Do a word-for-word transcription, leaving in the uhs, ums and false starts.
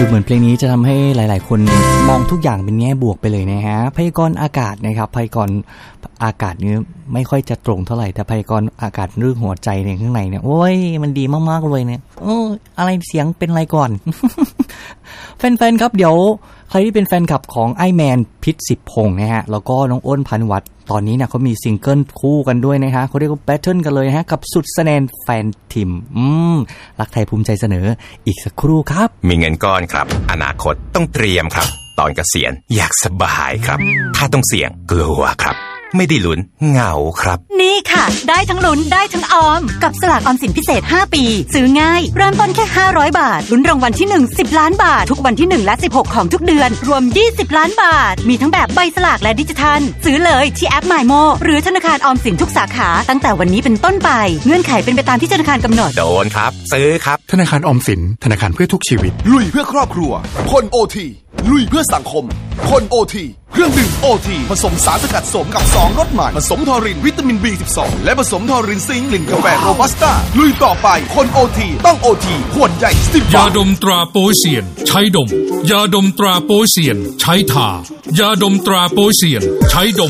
เหมือนเพลงนี้จะทำให้หลายๆคนมองทุกอย่างเป็นแง่บวกไปเลยนะฮะพยากรณ์อากาศนะครับพยากรณ์อากาศนี้ไม่ค่อยจะตรงเท่าไหร่แต่พยากรณ์อากาศเรื่องหัวใจในข้างในเนี่ยโอ้ยมันดีมากๆเลยเนี่ยโอ้อะไรเสียงเป็นไรก่อน แฟนๆครับเดี๋ยวใครที่เป็นแฟนคลับของไอแมนพิษสิบพงษ์นะฮะแล้วก็น้องอ้นพันวัฒน์ตอนนี้เนี่ยเขามีซิงเกิลคู่กันด้วยนะฮะเขาเรียกว่าแบทเทิลกันเลยฮะกับสุดแสนแฟนทิมอืมรักไทยภูมิใจเสนออีกสักครู่ครับมีเงินก้อนครับอนาคตต้องเตรียมครับตอนเกษียณอยากสบายครับถ้าต้องเสี่ยงกลัวครับไม่ได้ลุ้นเหงาครับนี่ค่ะได้ทั้งลุ้นได้ทั้งออมกับสลากออมสินพิเศษห้าปีซื้อง่ายเริ่มต้นแค่ห้าร้อยบาทลุ้นรางวัลที่หนึ่ง สิบล้านบาททุกวันที่หนึ่งและสิบหกของทุกเดือนรวมยี่สิบล้านบาทมีทั้งแบบใบสลากและดิจิทัลซื้อเลยที่แอป MyMo หรือธนาคารออมสินทุกสาขาตั้งแต่วันนี้เป็นต้นไปเงื่อนไขเป็นไปตามที่ธนาคารกำหนดโดนครับซื้อครับธนาคารออมสินธนาคารเพื่อทุกชีวิตลุยเพื่อครอบครัวคนโอทีลุยเพื่อสังคมคนโอทีเครื่องดื่มโอทีผสมสารสกัดสมกับสองรสใหม่ผสมทอรินวิตามิน บี สิบสอง และผสมทอรินซิงค์กลิ่นกาแฟโรบัสต้าลุยต่อไปคนโอทีต้องโอทีขวดใหญ่สิบยาดมตราโปเซียนใช้ดมยาดมตราโปเซียนใช้ทายาดมตราโปเซียนใช้ดม